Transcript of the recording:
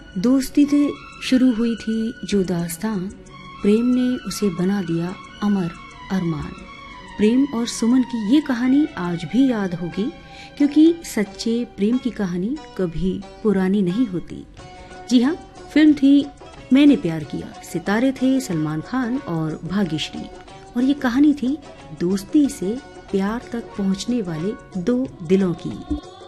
दोस्ती से शुरू हुई थी जो दास्तां, प्रेम ने उसे बना दिया अमर अरमान। प्रेम और सुमन की ये कहानी आज भी याद होगी, क्योंकि सच्चे प्रेम की कहानी कभी पुरानी नहीं होती। जी हाँ, फिल्म थी मैंने प्यार किया। सितारे थे सलमान खान और भाग्यश्री, और ये कहानी थी दोस्ती से प्यार तक पहुंचने वाले दो दिलों की।